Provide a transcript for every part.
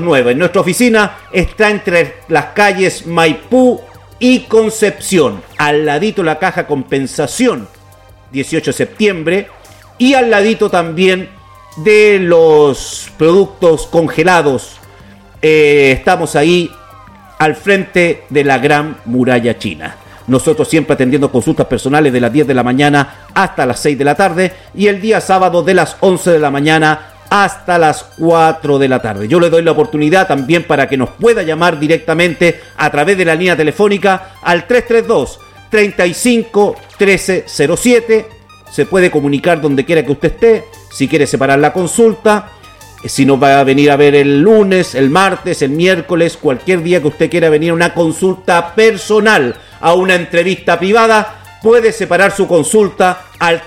nueva. En nuestra oficina está entre las calles Maipú y Concepción, al ladito la caja compensación 18 de septiembre y al ladito también de los productos congelados. Estamos ahí al frente de la Gran Muralla China. Nosotros siempre atendiendo consultas personales de las 10 de la mañana hasta las 6 de la tarde y el día sábado de las 11 de la mañana hasta las 4 de la tarde. Yo le doy la oportunidad también para que nos pueda llamar directamente a través de la línea telefónica al 332-35-1307. Se puede comunicar donde quiera que usted esté, si quiere separar la consulta, si nos va a venir a ver el lunes, el martes, el miércoles, cualquier día que usted quiera venir a una consulta personal, a una entrevista privada, puede separar su consulta al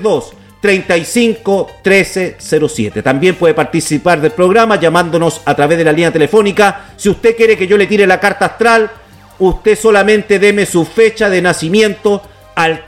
332-35-1307. También puede participar del programa llamándonos a través de la línea telefónica. Si usted quiere que yo le tire la carta astral, usted solamente deme su fecha de nacimiento al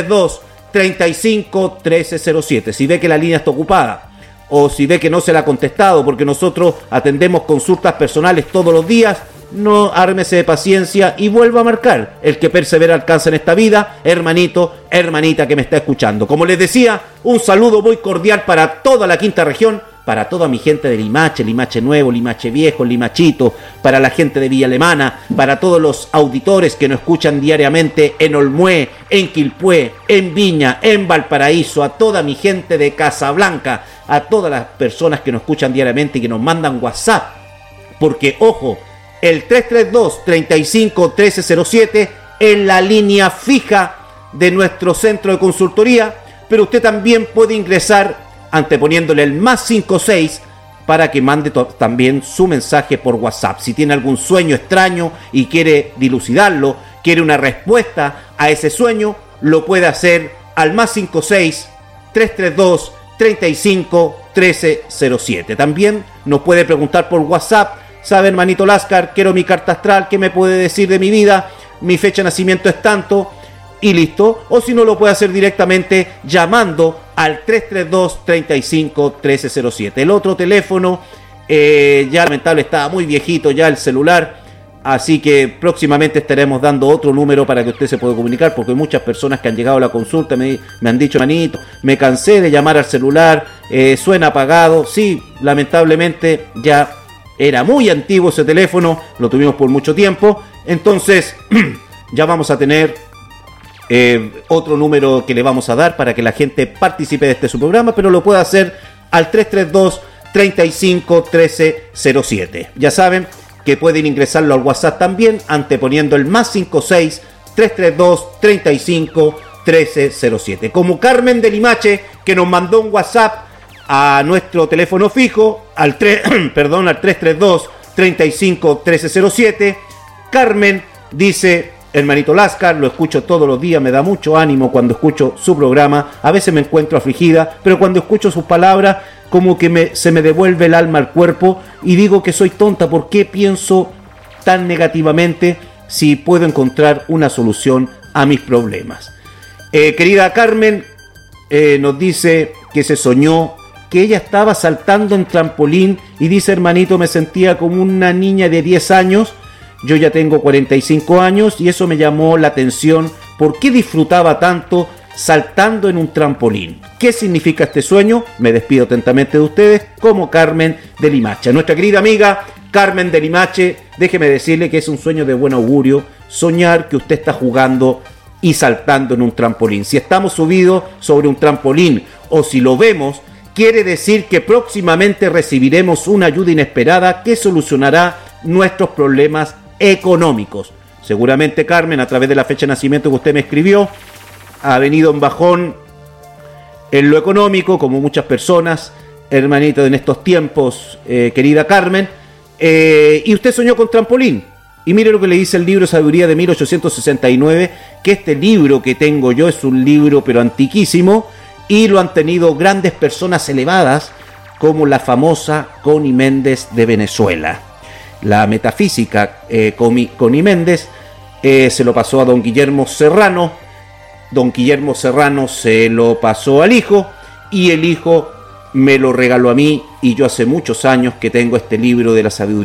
332-35-1307. Si ve que la línea está ocupada o si ve que no se la ha contestado, porque nosotros atendemos consultas personales todos los días, no ármese de paciencia y vuelva a marcar. El que persevera alcanza en esta vida, hermanito, hermanita que me está escuchando. Como les decía, un saludo muy cordial para toda la quinta región, para toda mi gente de Limache, Limache Nuevo, Limache Viejo, Limachito, para la gente de Villa Alemana, para todos los auditores que nos escuchan diariamente en Olmué, en Quilpué, en Viña, en Valparaíso, a toda mi gente de Casablanca, a todas las personas que nos escuchan diariamente y que nos mandan WhatsApp, porque ojo, el 332-35-1307 es la línea fija de nuestro centro de consultoría, pero usted también puede ingresar anteponiéndole el +56 para que mande también su mensaje por WhatsApp. Si tiene algún sueño extraño y quiere dilucidarlo, quiere una respuesta a ese sueño, lo puede hacer al +56-332-35-1307. También nos puede preguntar por WhatsApp: ¿sabe, hermanito Lascar? Quiero mi carta astral, ¿qué me puede decir de mi vida? Mi fecha de nacimiento es tanto, y listo. O si no, lo puede hacer directamente llamando al 332-35-1307. El otro teléfono, ya lamentable, estaba muy viejito ya el celular, así que próximamente estaremos dando otro número para que usted se pueda comunicar, porque hay muchas personas que han llegado a la consulta, me han dicho: manito, me cansé de llamar al celular, suena apagado. Sí, lamentablemente ya era muy antiguo ese teléfono, lo tuvimos por mucho tiempo, entonces ya vamos a tener otro número que le vamos a dar para que la gente participe de su programa, pero lo puede hacer al 332-35-1307. Ya saben que pueden ingresarlo al WhatsApp también anteponiendo el +56-332-35-1307. Como Carmen de Limache, que nos mandó un WhatsApp a nuestro teléfono fijo al 332-35-1307. Carmen dice: hermanito Lascar, lo escucho todos los días, me da mucho ánimo cuando escucho su programa. A veces me encuentro afligida, pero cuando escucho sus palabras, como que se me devuelve el alma al cuerpo y digo que soy tonta. ¿Por qué pienso tan negativamente si puedo encontrar una solución a mis problemas? Querida Carmen, nos dice que se soñó que ella estaba saltando en trampolín y dice: hermanito, me sentía como una niña de 10 años. Yo ya tengo 45 años y eso me llamó la atención. ¿Por qué disfrutaba tanto saltando en un trampolín? ¿Qué significa este sueño? Me despido atentamente de ustedes como Carmen de Limache. Nuestra querida amiga Carmen de Limache, déjeme decirle que es un sueño de buen augurio soñar que usted está jugando y saltando en un trampolín. Si estamos subidos sobre un trampolín o si lo vemos, quiere decir que próximamente recibiremos una ayuda inesperada que solucionará nuestros problemas económicos. Seguramente, Carmen, a través de la fecha de nacimiento que usted me escribió, ha venido en bajón en lo económico, como muchas personas, hermanito, en estos tiempos, querida Carmen, y usted soñó con trampolín. Y mire lo que le dice el libro Sabiduría de 1869, que este libro que tengo yo es un libro pero antiquísimo, y lo han tenido grandes personas elevadas, como la famosa Connie Méndez de Venezuela. La metafísica Connie Méndez se lo pasó a don Guillermo Serrano. Don Guillermo Serrano se lo pasó al hijo y el hijo me lo regaló a mí, y yo hace muchos años que tengo este libro de la sabiduría